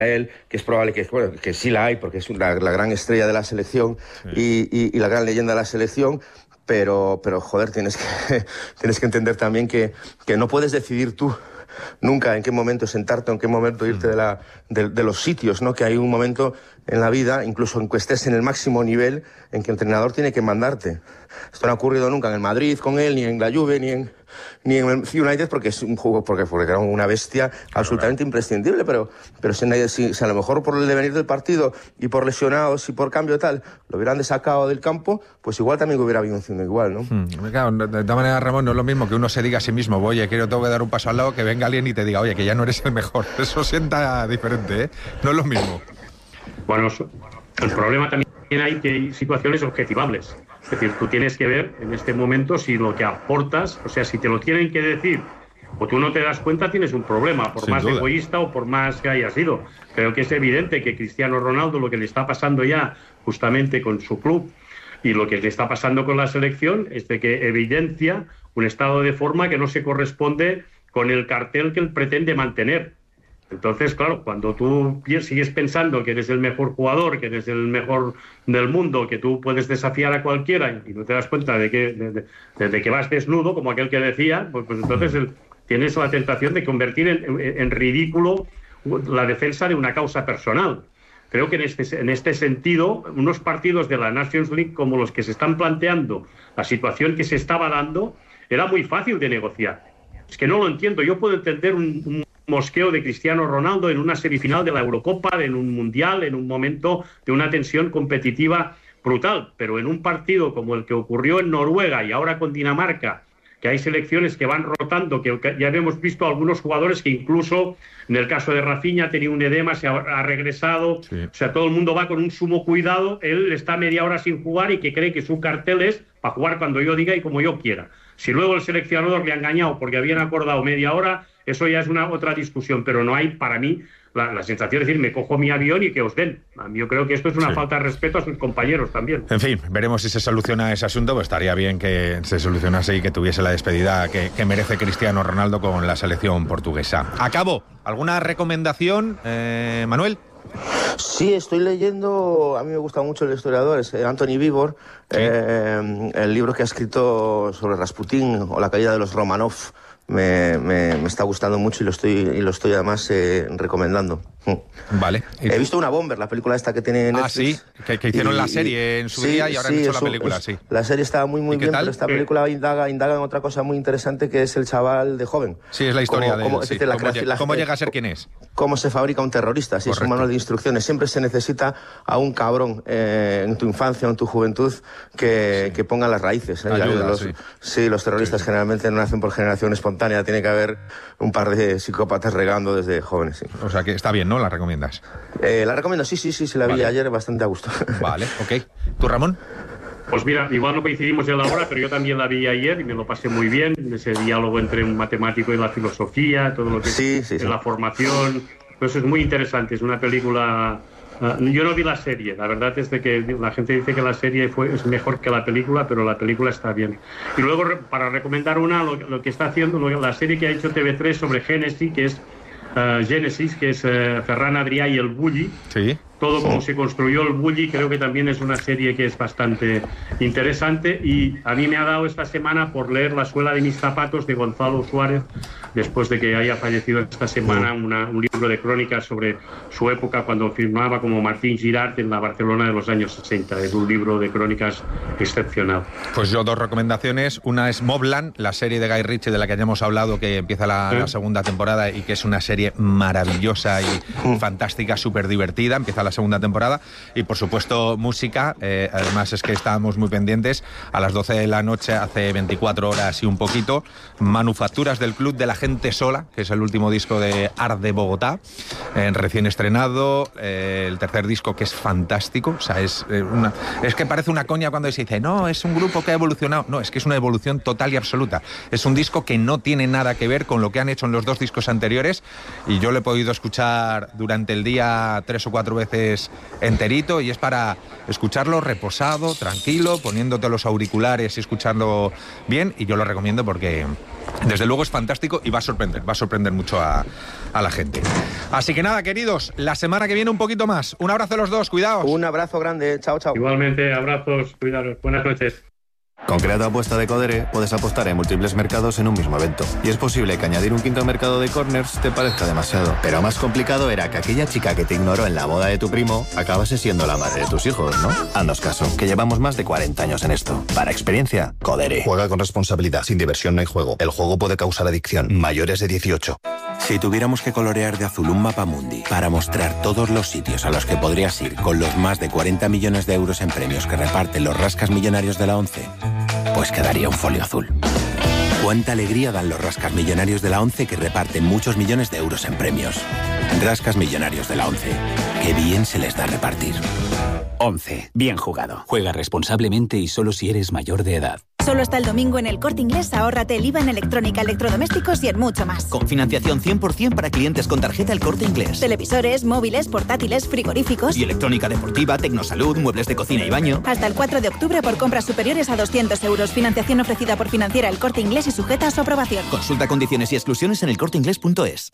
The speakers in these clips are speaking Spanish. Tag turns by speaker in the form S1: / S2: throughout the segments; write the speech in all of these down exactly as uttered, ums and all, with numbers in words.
S1: él, que es probable que, bueno, que sí la hay, porque es una, la gran estrella de la selección sí. y, y, y la gran leyenda de la selección, pero, pero joder, tienes que, tienes que entender también que, que no puedes decidir tú nunca en qué momento sentarte o en qué momento irte de, la, de, de los sitios, ¿no? Que hay un momento en la vida, incluso en que estés en el máximo nivel, en que el entrenador tiene que mandarte. Esto no ha ocurrido nunca en el Madrid con él, ni en la Juve, ni en, ni en el United, porque es un juego, porque, porque era una bestia claro, absolutamente claro. imprescindible, pero, pero si, si, si a lo mejor por el devenir del partido y por lesionados y por cambio tal, lo hubieran desacado del campo, pues igual también hubiera habido un cine igual, ¿no?
S2: Hmm. Claro, de todas maneras, Ramón, no es lo mismo que uno se diga a sí mismo, oye, quiero tengo que dar un paso al lado, que venga alguien y te diga, oye, que ya no eres el mejor. Eso sienta diferente, ¿eh? No es lo mismo.
S3: Bueno, el problema también hay que hay situaciones objetivables. Es decir, tú tienes que ver en este momento si lo que aportas, o sea, si te lo tienen que decir o tú no te das cuenta, tienes un problema, por Sin más duda. egoísta o por más que haya sido. Creo que es evidente que Cristiano Ronaldo, lo que le está pasando ya justamente con su club y lo que le está pasando con la selección, es de que evidencia un estado de forma que no se corresponde con el cartel que él pretende mantener. Entonces, claro, cuando tú sigues pensando que eres el mejor jugador, que eres el mejor del mundo, que tú puedes desafiar a cualquiera y no te das cuenta de que, de, de, de que vas desnudo, como aquel que decía, pues, pues entonces el, tienes la tentación de convertir en, en ridículo la defensa de una causa personal. Creo que en este, en este sentido, unos partidos de la Nations League como los que se están planteando, la situación que se estaba dando, era muy fácil de negociar. Es que no lo entiendo. Yo puedo entender un, un mosqueo de Cristiano Ronaldo en una semifinal de la Eurocopa, en un Mundial, en un momento de una tensión competitiva brutal, pero en un partido como el que ocurrió en Noruega y ahora con Dinamarca, que hay selecciones que van rotando, que ya hemos visto algunos jugadores que incluso, en el caso de Rafinha, tenía un edema, se ha, ha regresado, sí. O sea, todo el mundo va con un sumo cuidado, él está media hora sin jugar y que cree que su cartel es para jugar cuando yo diga y como yo quiera. Si luego el seleccionador le ha engañado porque habían acordado media hora, eso ya es una otra discusión, pero no hay, para mí, la, la sensación de decir, me cojo mi avión y que os den. Yo creo que esto es una sí. falta de respeto a sus compañeros también.
S2: En fin, veremos si se soluciona ese asunto, pues estaría bien que se solucionase y que tuviese la despedida que, que merece Cristiano Ronaldo con la selección portuguesa. Acabo, ¿alguna recomendación, eh, Manuel?
S1: Sí, estoy leyendo, a mí me gusta mucho el historiador, es Anthony Vivor, ¿sí? eh, el libro que ha escrito sobre Rasputín o la caída de los Romanov. Me, me, me está gustando mucho y lo estoy, y lo estoy además eh, recomendando.
S2: Vale.
S1: He visto una Bomber, la película esta que tiene Netflix.
S2: Ah, sí, que, que hicieron y, la serie en su sí, día y ahora sí, han hecho la película, es, sí.
S1: La serie está muy, muy bien,
S2: tal?
S1: pero esta película indaga, indaga en otra cosa muy interesante que es el chaval de joven.
S2: Sí, es la historia
S1: cómo,
S2: de él,
S1: cómo,
S2: sí.
S1: la,
S2: ¿Cómo,
S1: la,
S2: ¿Cómo llega a ser quién es?
S1: Cómo se fabrica un terrorista, sí, es un manual de instrucciones. Siempre se necesita a un cabrón eh, en tu infancia o en tu juventud que, sí. que ponga las raíces. ¿eh?
S2: Ayuda,
S1: los,
S2: sí.
S1: sí, los terroristas sí, sí. generalmente no nacen por generación espontánea, tiene que haber un par de psicópatas regando desde jóvenes. Sí.
S2: O sea que está bien, ¿no? ¿La recomiendas?
S1: Eh, la recomiendo, sí, sí, sí, sí, la vi vale. ayer bastante a gusto.
S2: Vale, ok. ¿Tú, Ramón?
S3: Pues mira, igual no coincidimos en la hora, pero yo también la vi ayer y me lo pasé muy bien, ese diálogo entre un matemático y la filosofía, todo lo que
S1: sí,
S3: es
S1: sí, sí.
S3: la formación, pues es muy interesante, es una película... Uh, yo no vi la serie, la verdad es de que la gente dice que la serie fue, es mejor que la película, pero la película está bien. Y luego, para recomendar una, lo, lo que está haciendo, lo, la serie que ha hecho T V tres sobre Génesis, que es uh, Génesis, que es uh, Ferran Adrià y el Bulli.
S2: Sí.
S3: Todo como se construyó el Bulli, creo que también es una serie que es bastante interesante y a mí me ha dado esta semana por leer La suela de mis zapatos de Gonzalo Suárez, después de que haya fallecido esta semana, una, un libro de crónicas sobre su época cuando firmaba como Martín Girard en la Barcelona de los años sesenta. Es un libro de crónicas excepcional.
S2: Pues yo dos recomendaciones. Una es Mobland, la serie de Guy Ritchie de la que hayamos hablado, que empieza la, ¿Eh? la segunda temporada y que es una serie maravillosa y uh. fantástica, súper divertida. Empieza la segunda temporada y por supuesto música, eh, además es que estábamos muy pendientes, a las doce de la noche hace veinticuatro horas y un poquito, Manufacturas del Club de la Gente Sola, que es el último disco de Art de Bogotá, eh, recién estrenado, eh, el tercer disco que es fantástico, o sea, es, eh, una, es que parece una coña cuando se dice, no, es un grupo que ha evolucionado, no, es que es una evolución total y absoluta, es un disco que no tiene nada que ver con lo que han hecho en los dos discos anteriores y yo lo he podido escuchar durante el día tres o cuatro veces enterito y es para escucharlo reposado, tranquilo, poniéndote los auriculares y escucharlo bien y yo lo recomiendo porque Desde luego es fantástico y va a sorprender, va a sorprender mucho a, a la gente. Así que nada, queridos, la semana que viene un poquito más. Un abrazo a los dos, cuidaos.
S1: Un abrazo grande, chao, chao.
S3: Igualmente, abrazos, cuidaros, buenas noches.
S4: Con Creato Apuesta de Codere puedes apostar en múltiples mercados en un mismo evento. Y es posible que añadir un quinto mercado de corners te parezca demasiado. Pero más complicado era que aquella chica que te ignoró en la boda de tu primo acabase siendo la madre de tus hijos, ¿no? Haznos caso, que llevamos más de cuarenta años en esto. Para experiencia, Codere.
S5: Juega con responsabilidad. Sin diversión no hay juego. El juego puede causar adicción. Mayores de dieciocho.
S6: Si tuviéramos que colorear de azul un mapa mundi para mostrar todos los sitios a los que podrías ir con los más de cuarenta millones de euros en premios que reparten los rascas millonarios de la ONCE, pues quedaría un folio azul. Cuánta alegría dan los rascas millonarios de la ONCE que reparten muchos millones de euros en premios. Rascas millonarios de la ONCE. Qué bien se les da repartir.
S7: ONCE. Bien jugado. Juega responsablemente y solo si eres mayor de edad.
S8: Solo hasta el domingo en El Corte Inglés ahórrate el I V A en electrónica, electrodomésticos y en mucho más.
S9: Con financiación cien por ciento para clientes con tarjeta El Corte Inglés.
S8: Televisores, móviles, portátiles, frigoríficos.
S9: Y electrónica deportiva, tecnosalud, muebles de cocina y baño.
S8: Hasta el cuatro de octubre por compras superiores a doscientos euros. Financiación ofrecida por Financiera El Corte Inglés y sujeta a su aprobación.
S9: Consulta condiciones y exclusiones en elcorteinglés punto es.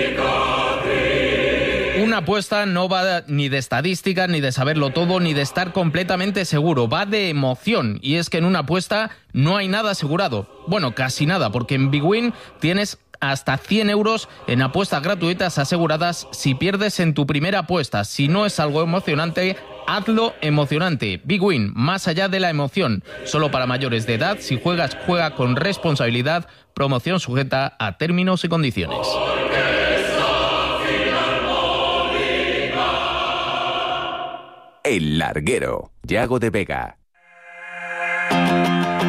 S10: Una apuesta no va ni de estadística, ni de saberlo todo, ni de estar completamente seguro. Va de emoción. Y es que en una apuesta no hay nada asegurado. Bueno, casi nada, porque en Big Win tienes hasta cien euros en apuestas gratuitas aseguradas si pierdes en tu primera apuesta. Si no es algo emocionante, hazlo emocionante. Big Win, más allá de la emoción. Solo para mayores de edad. Si juegas, juega con responsabilidad. Promoción sujeta a términos y condiciones.
S11: El Larguero, Yago de Vega.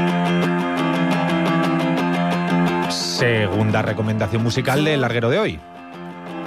S2: Segunda recomendación musical del Larguero de hoy.